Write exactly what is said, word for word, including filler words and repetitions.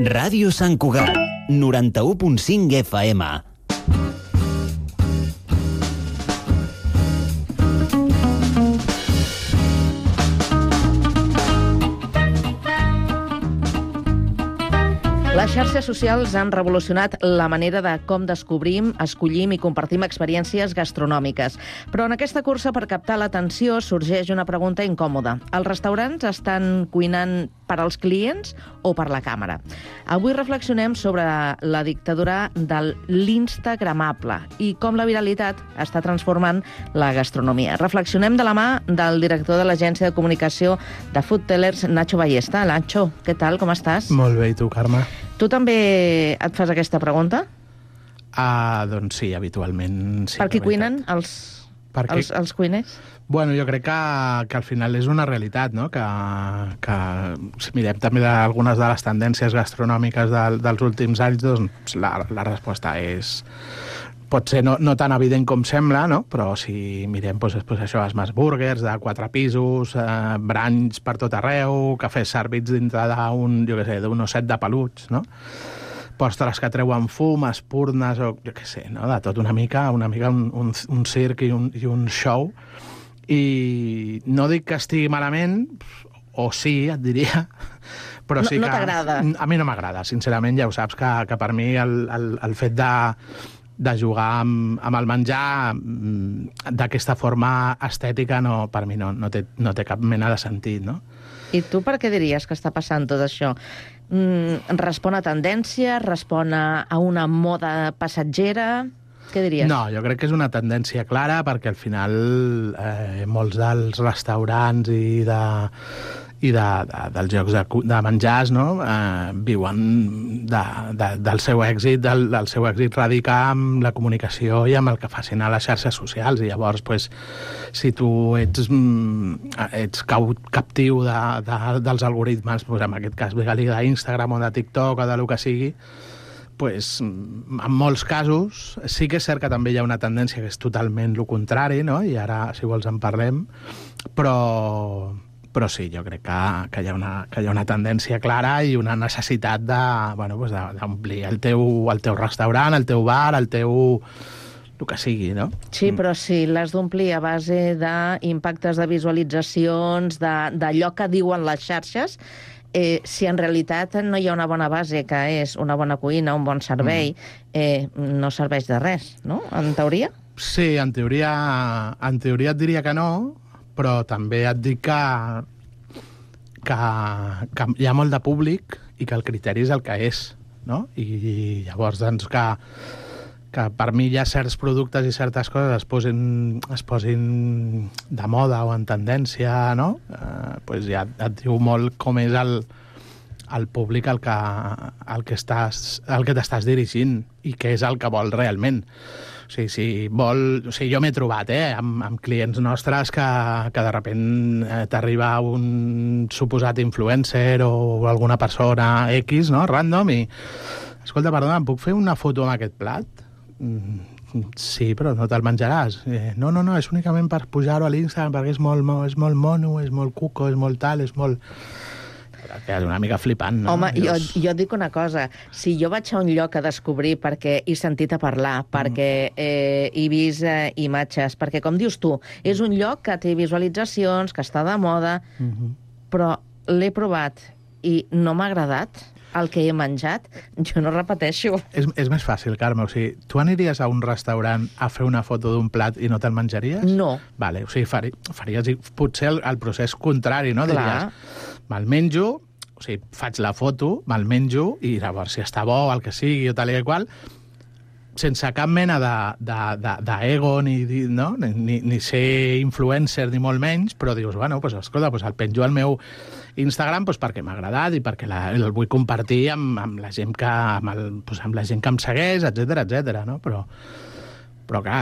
Ràdio Sant Cugat, noranta-u punt cinc F M. Les xarxes socials han revolucionat la manera de com descobrim, escollim i compartim experiències gastronòmiques. Però en aquesta cursa per captar l'atenció sorgeix una pregunta incòmoda. Els restaurants estan cuinant per als clients o per la càmera? Avui reflexionem sobre la dictadura de l'instagramable i com la viralitat està transformant la gastronomia. Reflexionem de la mà del director de l'agència de comunicació de Food Tellers, Nacho Ballesta. Nacho, què tal, com estàs? Molt bé, i tu, Carme? Tu també et fas aquesta pregunta? Ah, doncs sí, habitualment sí. Per què cuinen els, per els, els cuiners? Bueno, jo crec que, que al final és una realitat, no? Que, que si mirem també algunes de les tendències gastronòmiques del, dels últims anys, doncs la, la resposta és... Pot ser no, no tan evident com sembla, no? Però si mirem doncs, doncs això, smash burgers de quatre pisos, eh, branys per tot arreu, cafès servits dintre d'un, jo què sé, d'un osset de peluts, no? Postres que treuen fum, espurnes, o jo què sé, no? De tot una mica, una mica un, un, un circ i un, i un show. I no dic que estigui malament, o sí, et diria, però sí no, que... No t'agrada? A mi no m'agrada, sincerament, ja ho saps, que, que per mi el, el, el fet de... de jugar amb, amb el menjar d'aquesta forma estètica no, per mi no, no, té, no té cap mena de sentit, no? I tu per què diries que està passant tot això? Mm, respon a tendència? Respon a una moda passatgera? Què diries? No, jo crec que és una tendència clara perquè al final eh, molts dels restaurants i de... i de, de, dels jocs de, de menjars, no? eh, viuen de, de, del seu èxit, del, del seu èxit radica amb la comunicació i amb el que facin a les xarxes socials, i llavors, pues, si tu ets, ets cau, captiu de, de, dels algoritmes, pues, en aquest cas d'Instagram o de TikTok o de lo que sigui, pues, en molts casos sí que és cert que també hi ha una tendència que és totalment el contrari, no? I ara, si vols, en parlem, però... Però sí, jo crec que, que, hi ha una, que hi ha una tendència clara i una necessitat de, bueno, pues d'omplir el teu, el teu restaurant, el teu bar, el teu... el que sigui, no? Sí, però sí, l'has d'omplir a base d'impactes de visualitzacions, d'allò que diuen les xarxes, eh, si en realitat no hi ha una bona base, que és una bona cuina, un bon servei, eh, no serveix de res, no? En teoria? Sí, en teoria, en teoria et diria que no, però també et dic que, que, que hi ha molt de públic i que el criteri és el que és, no? I, i llavors, doncs, que, que per mi hi ha certs productes i certes coses es posin, es posin de moda o en tendència, no? Eh, pues ja et diu molt com és el, el públic al que, al que estàs, al que t'estàs dirigint i què és el que vol realment. O sigui, si vol... O sigui, jo m'he trobat, eh, amb, amb clients nostres que, que de repent eh, t'arriba un suposat influencer o alguna persona X, no?, random, i... Escolta, perdona, em puc fer una foto amb aquest plat? Mm, sí, però no te'l menjaràs. Eh, no, no, no, és únicament per pujar-ho a l'Instagram, perquè és molt, és molt mono, és molt cuco, és molt tal, és molt... És una mica flipant, no? Home, jo, jo et dic una cosa. Si jo vaig a un lloc a descobrir perquè he sentit a parlar, perquè eh, he vist eh, imatges, perquè, com dius tu, és un lloc que té visualitzacions, que està de moda, uh-huh. però l'he provat i no m'ha agradat el que he menjat, jo no repeteixo. És, és més fàcil, Carme. O sigui, tu aniries a un restaurant a fer una foto d'un plat i no te'l menjaries? No. Vale, o sigui, fari, faries potser el, el procés contrari, no? Clar. Diries, me'l menjo, o sigui, faig la foto, me'l menjo, i llavors, si està bo, el que sigui, o tal i qual, sense cap mena d'ego, ni, no? ni, ni ser influencer, ni molt menys, però dius, bueno, pues, escolta, pues, el penjo al meu Instagram pues, perquè m'ha agradat i perquè la, el vull compartir amb, amb, la gent que, amb, el, pues, amb la gent que em segueix, etcètera, etcètera, no? Però, però clar,